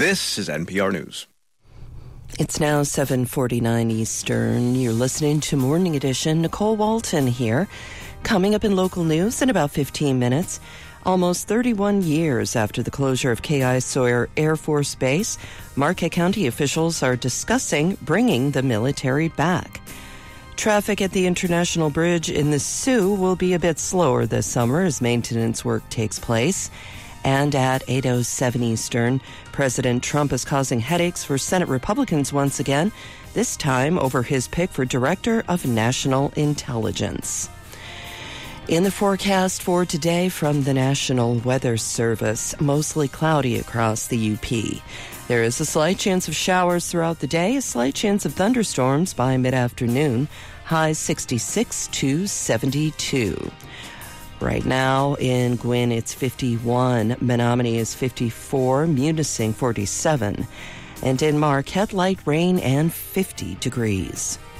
This is NPR News. It's now 7:49 Eastern. You're listening to Morning Edition. Nicole Walton here. Coming up in local news in about 15 minutes, almost 31 years after the closure of K.I. Sawyer Air Force Base, Marquette County officials are discussing bringing the military back. Traffic at the International Bridge in the Soo will be a bit slower this summer as maintenance work takes place. And at 8:07 Eastern, President Trump is causing headaches for Senate Republicans once again, this time over his pick for Director of National Intelligence. In the forecast for today from the National Weather Service, mostly cloudy across the UP. There is a slight chance of showers throughout the day, a slight chance of thunderstorms by mid-afternoon, highs 66 to 72. Right now in Gwinn, it's 51. Menominee is 54. Munising, 47. And in Marquette, light rain and 50 degrees.